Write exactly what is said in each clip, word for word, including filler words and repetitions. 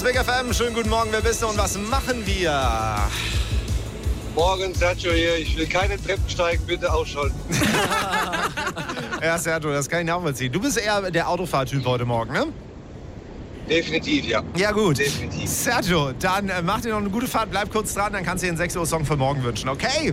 Big F M. Schönen guten Morgen, wer bist du und was machen wir? Morgen, Sergio hier. Ich will keine Treppen steigen, bitte ausschalten. Ja, Sergio, das kann ich nachvollziehen. Du bist eher der Autofahrtyp heute Morgen, ne? Definitiv, ja. Ja, gut. Definitiv. Sergio, dann äh, mach dir noch eine gute Fahrt, bleib kurz dran, dann kannst du dir einen sechs Uhr Song für morgen wünschen, okay?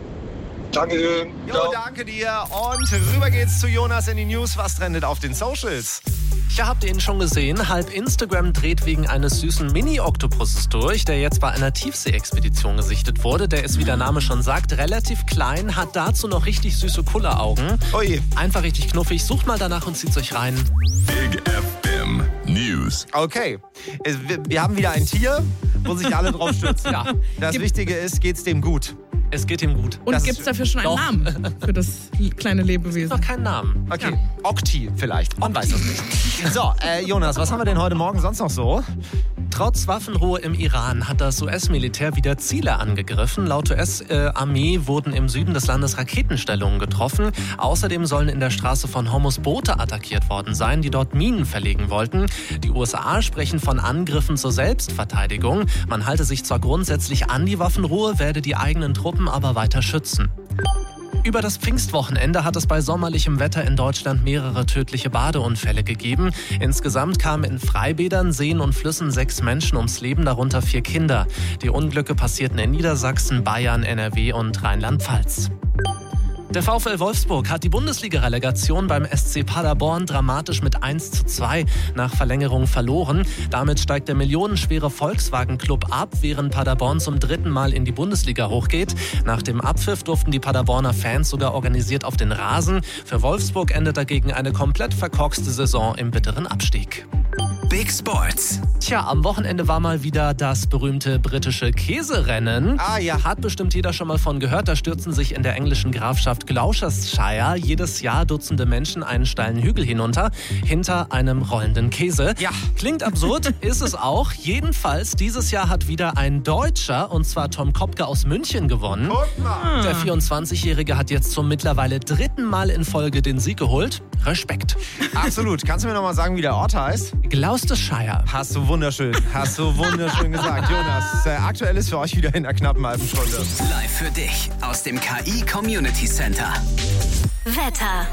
Dankeschön. Jo, Ciao. danke dir. Und rüber geht's zu Jonas in die News. Was trendet auf den Socials? Ja, habt ihr ihn schon gesehen? Halb Instagram dreht wegen eines süßen Mini-Oktopusses durch, der jetzt bei einer Tiefsee-Expedition gesichtet wurde. Der ist, wie der Name schon sagt, relativ klein, hat dazu noch richtig süße Kulleraugen. Ui. Einfach richtig knuffig. Sucht mal danach und zieht's euch rein. Big F M News. Okay, Es- wir- wir haben wieder ein Tier, wo sich alle drauf stürzen. Ja. Das Wichtige ist, geht's dem gut? Es geht ihm gut. Und Das gibt es dafür schon einen doch. Namen für das kleine Lebewesen? Noch keinen Namen. Okay, Okti vielleicht. Man weiß es nicht. So, äh, Jonas, was haben wir denn heute Morgen sonst noch so? Trotz Waffenruhe im Iran hat das U S-Militär wieder Ziele angegriffen. Laut U S-Armee wurden im Süden des Landes Raketenstellungen getroffen. Außerdem sollen in der Straße von Hormuz Boote attackiert worden sein, die dort Minen verlegen wollten. Die U S A sprechen von Angriffen zur Selbstverteidigung. Man halte sich zwar grundsätzlich an die Waffenruhe, werde die eigenen Truppen aber weiter schützen. Über das Pfingstwochenende hat es bei sommerlichem Wetter in Deutschland mehrere tödliche Badeunfälle gegeben. Insgesamt kamen in Freibädern, Seen und Flüssen sechs Menschen ums Leben, darunter vier Kinder. Die Unglücke passierten in Niedersachsen, Bayern, N R W und Rheinland-Pfalz. Der VfL Wolfsburg hat die Bundesliga-Relegation beim S C Paderborn dramatisch mit eins zu zwei nach Verlängerung verloren. Damit steigt der millionenschwere Volkswagen-Club ab, während Paderborn zum dritten Mal in die Bundesliga hochgeht. Nach dem Abpfiff durften die Paderborner Fans sogar organisiert auf den Rasen. Für Wolfsburg endet dagegen eine komplett verkorkste Saison im bitteren Abstieg. Big Sports. Tja, am Wochenende war mal wieder das berühmte britische Käserennen. Ah, ja. Hat bestimmt jeder schon mal von gehört. Da stürzen sich in der englischen Grafschaft Gloucestershire jedes Jahr Dutzende Menschen einen steilen Hügel hinunter, hinter einem rollenden Käse. Ja. Klingt absurd, ist es auch. Jedenfalls, dieses Jahr hat wieder ein Deutscher, und zwar Tom Kopke aus München, gewonnen. Guck mal. Der vierundzwanzigjährige hat jetzt zum mittlerweile dritten Mal in Folge den Sieg geholt. Respekt. Absolut. Kannst du mir noch mal sagen, wie der Ort heißt? Gloucestershire. Hast du wunderschön. Hast du wunderschön gesagt. Jonas, äh, aktuell ist für euch wieder in einer knappen halben Stunde. Live für dich aus dem K I Community Center. Wetter.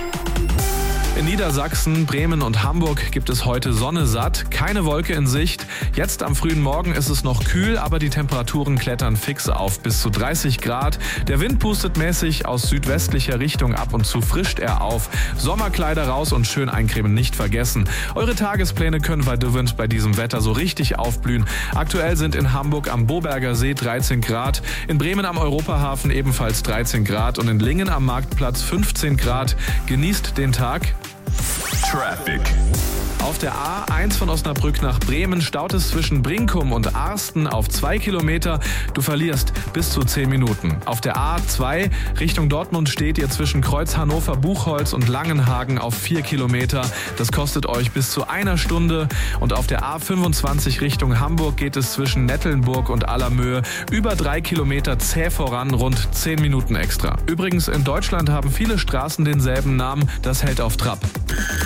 In Niedersachsen, Bremen und Hamburg gibt es heute Sonne satt, keine Wolke in Sicht. Jetzt am frühen Morgen ist es noch kühl, aber die Temperaturen klettern fix auf bis zu dreißig Grad. Der Wind pustet mäßig aus südwestlicher Richtung, ab und zu frischt er auf. Sommerkleider raus und schön eincremen nicht vergessen. Eure Tagespläne können bei Duvent bei diesem Wetter so richtig aufblühen. Aktuell sind in Hamburg am Boberger See dreizehn Grad, in Bremen am Europahafen ebenfalls dreizehn Grad und in Lingen am Marktplatz fünfzehn Grad. Genießt den Tag. Traffic. Auf der A eins von Osnabrück nach Bremen staut es zwischen Brinkum und Arsten auf zwei Kilometer. Du verlierst bis zu zehn Minuten. Auf der A zwei Richtung Dortmund steht ihr zwischen Kreuz Hannover-Buchholz und Langenhagen auf vier Kilometer. Das kostet euch bis zu einer Stunde. Und auf der A fünfundzwanzig Richtung Hamburg geht es zwischen Nettelnburg und Allermöhe über drei Kilometer zäh voran, rund zehn Minuten extra. Übrigens, in Deutschland haben viele Straßen denselben Namen. Das hält auf Trab.